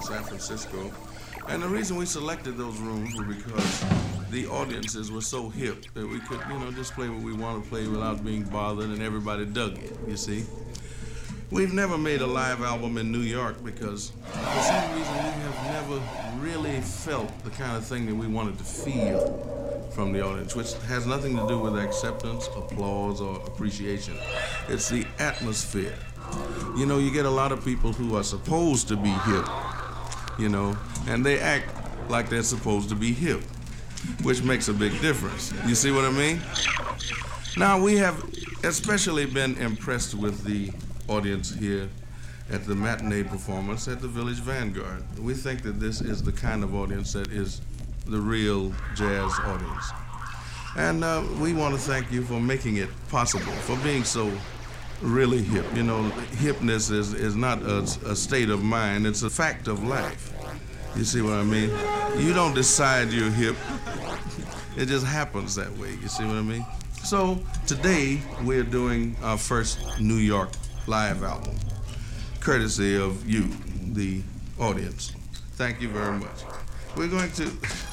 San Francisco. And the reason we selected those rooms were because the audiences were so hip that we could, just play what we want to play without being bothered, and everybody dug it, you see. We've never made a live album in New York because for some reason we have never really felt the kind of thing that we wanted to feel from the audience, which has nothing to do with acceptance, applause, or appreciation. It's the atmosphere. You get a lot of people who are supposed to be hip, and they act like they're supposed to be hip, which makes a big difference. You see what I mean? Now, we have especially been impressed with the audience here at the matinee performance at the Village Vanguard. We think that this is the kind of audience that is the real jazz audience. And we want to thank you for making it possible, for being so really hip. Hipness is not a state of mind, it's a fact of life. You see what I mean? You don't decide you're hip. It just happens that way, you see what I mean? So today we're doing our first New York live album, courtesy of you, the audience. Thank you very much. We're going to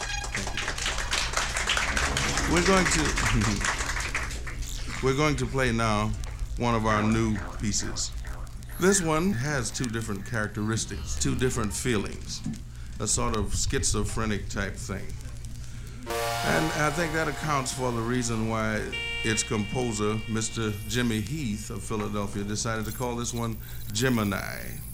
play now one of our new pieces. This one has two different characteristics, two different feelings, a sort of schizophrenic type thing. And I think that accounts for the reason why its composer, Mr. Jimmy Heath of Philadelphia, decided to call this one Gemini.